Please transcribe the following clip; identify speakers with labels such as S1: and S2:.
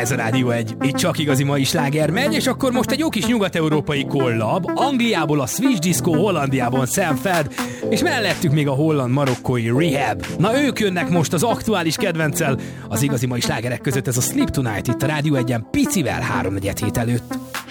S1: Ez a Rádió 1. Itt csak igazi mai sláger megy, és akkor most egy jó kis nyugat-európai kollab. Angliából a Switch Disco, Hollandiából Sam Feld, és mellettük még a holland-marokkói Rehab. Na ők jönnek most az aktuális kedvenccel. Az igazi mai slágerek között ez a Sleep Tonight itt a Rádió 1-en picivel 3-4 hét előtt.